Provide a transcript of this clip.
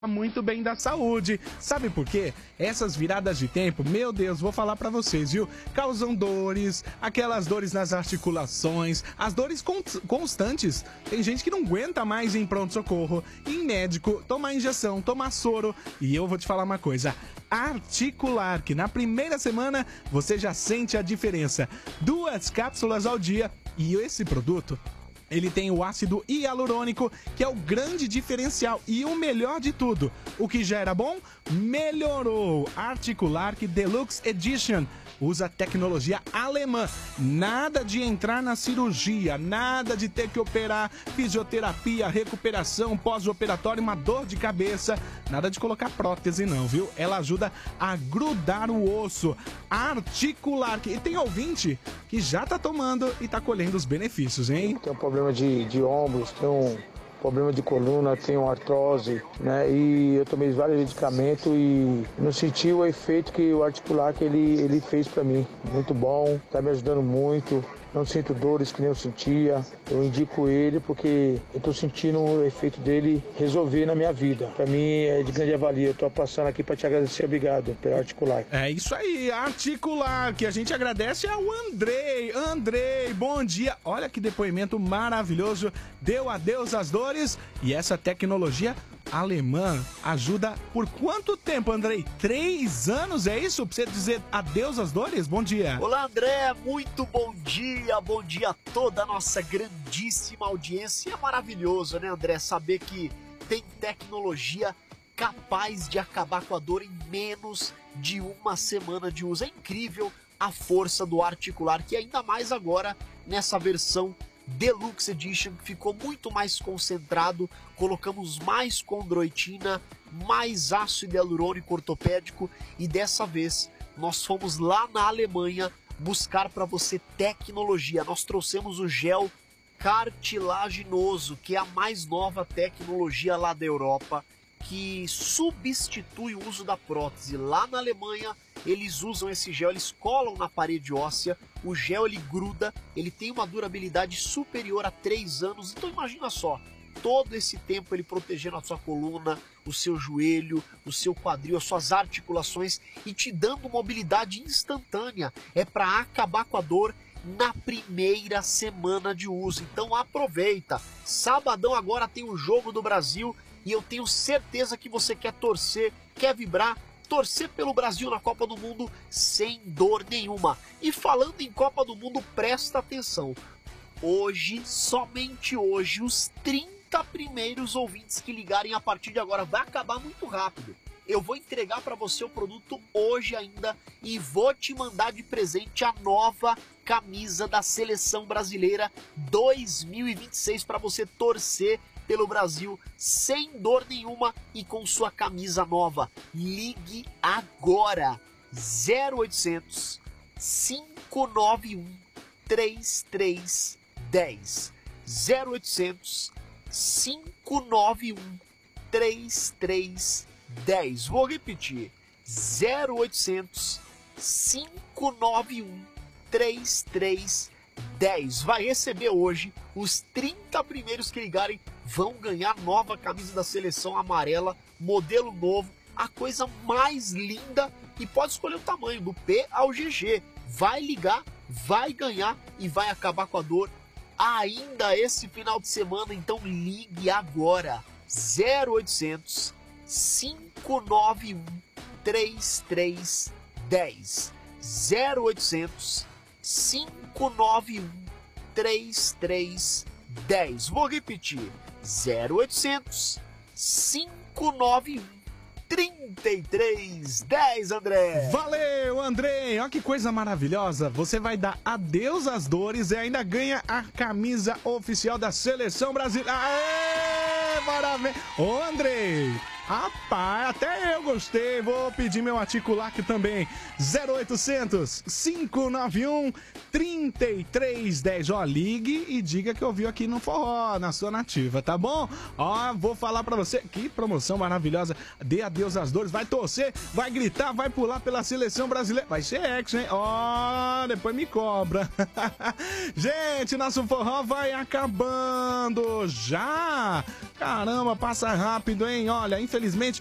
muito bem da saúde. Sabe por quê? Essas viradas de tempo, meu Deus, vou falar pra vocês, viu? Causam dores, aquelas dores nas articulações, as dores constantes. Tem gente que não aguenta mais ir em pronto-socorro, ir em médico, tomar injeção, tomar soro. E eu vou te falar uma coisa, Articular, que na primeira semana você já sente a diferença. 2 cápsulas ao dia e esse produto... ele tem o ácido hialurônico, que é o grande diferencial e o melhor de tudo. O que já era bom, melhorou. Articular Deluxe Edition usa tecnologia alemã. Nada de entrar na cirurgia, nada de ter que operar, fisioterapia, recuperação, pós-operatório, uma dor de cabeça. Nada de colocar prótese não, viu? Ela ajuda a grudar o osso. Articular, e tem ouvinte que já tá tomando e tá colhendo os benefícios, hein? Tem um problema de ombros, tem um problema de coluna, tenho artrose, né? E eu tomei vários medicamentos e não senti o efeito que o Articular que ele fez pra mim. Muito bom, tá me ajudando muito. Não sinto dores que nem eu sentia. Eu indico ele porque eu tô sentindo o efeito dele resolver na minha vida. Pra mim é de grande avalia. Eu tô passando aqui pra te agradecer. Obrigado pelo Articular. É isso aí, Articular, que a gente agradece ao Andrei. Andrei, bom dia. Olha que depoimento maravilhoso. Deu adeus às dores e essa tecnologia alemã ajuda por quanto tempo, Andrei? 3 anos, é isso? Pra você dizer adeus às dores? Bom dia. Olá, André, muito bom dia a toda a nossa grandíssima audiência. É maravilhoso, né, André, saber que tem tecnologia capaz de acabar com a dor em menos de 1 semana de uso. É incrível a força do Articular, que ainda mais agora nessa versão Deluxe Edition, que ficou muito mais concentrado, colocamos mais condroitina, mais ácido hialurônico ortopédico e dessa vez nós fomos lá na Alemanha buscar para você tecnologia. Nós trouxemos o gel cartilaginoso, que é a mais nova tecnologia lá da Europa, que substitui o uso da prótese. Lá na Alemanha eles usam esse gel, eles colam na parede óssea, o gel ele gruda, ele tem uma durabilidade superior a 3 anos, então imagina só, todo esse tempo ele protegendo a sua coluna, o seu joelho, o seu quadril, as suas articulações e te dando mobilidade instantânea, é para acabar com a dor na primeira semana de uso, então aproveita, sabadão agora tem o Jogo do Brasil e eu tenho certeza que você quer torcer, quer vibrar, torcer pelo Brasil na Copa do Mundo sem dor nenhuma. E falando em Copa do Mundo, presta atenção. Hoje, somente hoje, os 30 primeiros ouvintes que ligarem a partir de agora, vai acabar muito rápido. Eu vou entregar para você o produto hoje ainda e vou te mandar de presente a nova camisa da Seleção Brasileira 2026 para você torcer pelo Brasil sem dor nenhuma e com sua camisa nova. Ligue agora 0800 591 3310 0800 591 3310. Vou repetir 0800 591 3310. Vai receber hoje os 30 primeiros que ligarem vão ganhar nova camisa da seleção amarela, modelo novo, a coisa mais linda e pode escolher o tamanho, do P ao GG. Vai ligar, vai ganhar e vai acabar com a dor ainda esse final de semana, então ligue agora 0800 591 3310 0800 591 3310. Vou repetir 0800 591 3310, André. Valeu, Andrei. Olha que coisa maravilhosa. Você vai dar adeus às dores e ainda ganha a camisa oficial da Seleção Brasileira. Aê, maravilha. Ô, Andrei. Rapaz, até eu gostei. Vou pedir meu Articular aqui também. 0800 591 3310. Ó, ligue e diga que ouviu aqui no Forró, na sua nativa, tá bom? Ó, vou falar pra você. Que promoção maravilhosa. Dê adeus às dores. Vai torcer, vai gritar, vai pular pela Seleção Brasileira. Vai ser action, hein? Ó, depois me cobra. Gente, nosso Forró vai acabando já. Caramba, passa rápido, hein? Olha, infelizmente,